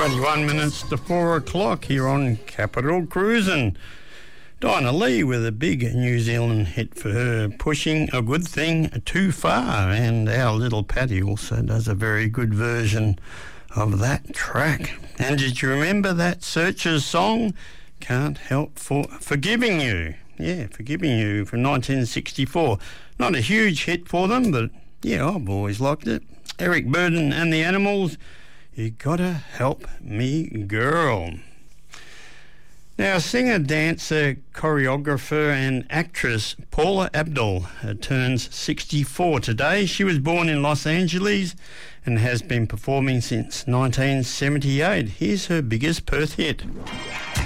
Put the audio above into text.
21 minutes to 4 o'clock here on Capital Cruisin'. Dinah Lee with a big New Zealand hit for her, Pushing a Good Thing Too Far, and our little Patty also does a very good version of that track. And did you remember that Searchers song, Can't Help Forgiving You? Yeah, Forgiving You from 1964. Not a huge hit for them, but yeah, I've always liked it. Eric Burdon and the Animals, You Gotta Help Me Girl. Now, singer, dancer, choreographer and actress Paula Abdul turns 64 today. She was born in Los Angeles and has been performing since 1978. Here's her biggest Perth hit.